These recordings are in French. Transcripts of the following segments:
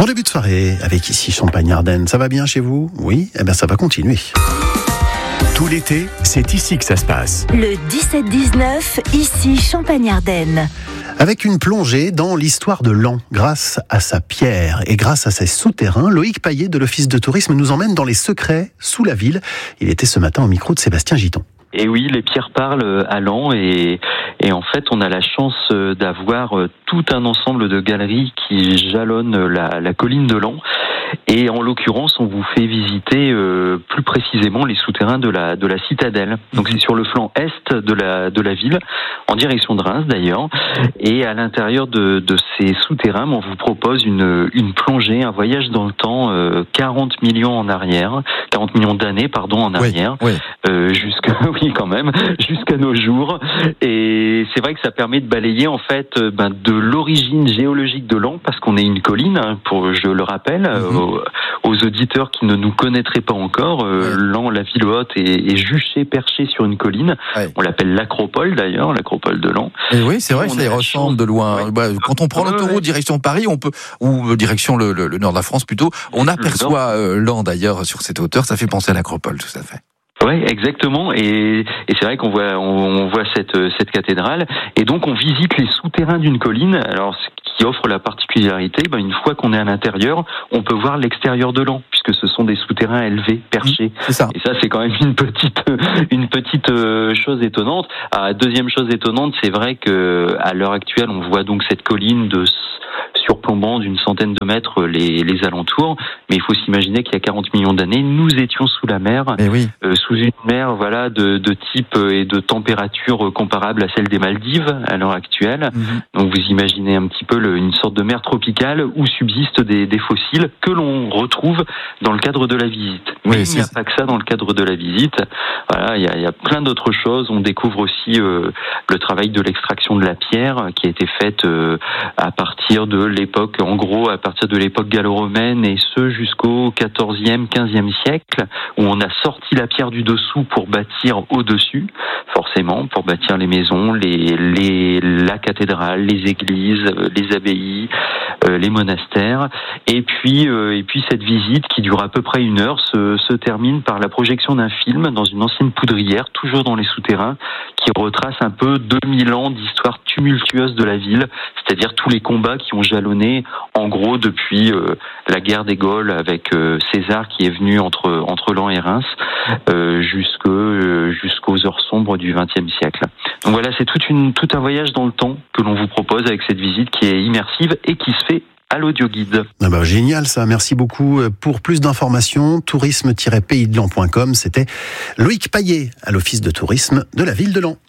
Bon début de soirée avec ici Champagne-Ardenne. Ça va bien chez vous ? Oui ? Eh bien ça va continuer. Tout l'été, c'est ici que ça se passe. Le 17-19, ici Champagne-Ardenne. Avec une plongée dans l'histoire de Laon, grâce à sa pierre et grâce à ses souterrains, Loïc Paillet de l'Office de tourisme nous emmène dans les secrets sous la ville. Il était ce matin au micro de Sébastien Giton. Et oui, les pierres parlent à Laon et en fait, on a la chance d'avoir tout un ensemble de galeries qui jalonnent la colline de Laon. Et en l'occurrence, on vous fait visiter plus précisément les souterrains de la citadelle. Donc c'est sur le flanc est de la ville, en direction de Reims d'ailleurs. Et à l'intérieur de ces souterrains, on vous propose une plongée, un voyage dans le temps, 40 millions en arrière, 40 millions d'années, en arrière, oui. Jusqu'à nos jours. Et c'est vrai que ça permet de balayer en fait de l'origine géologique de Laon, parce qu'on est une colline, je le rappelle, aux auditeurs qui ne nous connaîtraient pas encore. Laon, la ville haute, est juchée, perchée sur une colline. Ouais. On l'appelle l'acropole d'ailleurs, l'acropole de Laon. Et oui, c'est vrai que ça y ressemble de loin. Ouais. Quand on prend l'autoroute direction Paris, ou direction le nord de la France plutôt, on aperçoit Laon d'ailleurs sur cette hauteur. Ça fait penser à l'acropole, tout à fait. Oui, exactement. Et c'est vrai qu'on voit cette cathédrale. Et donc, on visite les souterrains d'une colline. Alors, ce qui offre la particularité, une fois qu'on est à l'intérieur, on peut voir l'extérieur de Laon, puisque ce sont des souterrains élevés, perchés. C'est ça. Et ça, c'est quand même une petite chose étonnante. Deuxième chose étonnante, c'est vrai que à l'heure actuelle, on voit donc cette colline surplombant d'une centaine de mètres les alentours, mais il faut s'imaginer qu'il y a 40 millions d'années, nous étions sous la mer, sous une mer de type et de température comparable à celle des Maldives à l'heure actuelle. Donc vous imaginez un petit peu une sorte de mer tropicale où subsistent des fossiles que l'on retrouve dans le cadre de la visite. Mais il n'y a pas que ça dans le cadre de la visite. Voilà, il y a plein d'autres choses. On découvre aussi le travail de l'extraction de la pierre qui a été faite à partir de l'époque gallo-romaine, et ce jusqu'au 14e, 15e siècle, où on a sorti la pierre du dessous pour bâtir au-dessus, forcément, pour bâtir les maisons, la cathédrale, les églises, les abbayes, les monastères. Et puis cette visite qui dure à peu près 1 heure se termine par la projection d'un film dans une ancienne poudrière, toujours dans les souterrains, qui retrace un peu 2000 ans d'histoire tumultueuse de la ville, c'est-à-dire tous les combats qui ont jalonné, en gros, depuis la guerre des Gaules avec César qui est venu entre Laon et Reims, jusqu'aux heures sombres du XXe siècle. Donc voilà, c'est tout un voyage dans le temps que l'on vous propose avec cette visite qui est immersive et qui se fait à l'audioguide. Génial ça, merci beaucoup. Pour plus d'informations, tourisme-paysdelans.com. C'était Loïc Paillet à l'Office de tourisme de la ville de Laon.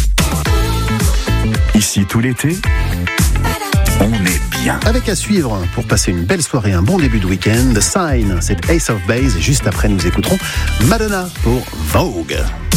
Ici tout l'été, on est bien. Avec à suivre, pour passer une belle soirée, un bon début de week-end, The Sign, c'est Ace of Base, et juste après nous écouterons Madonna pour Vogue.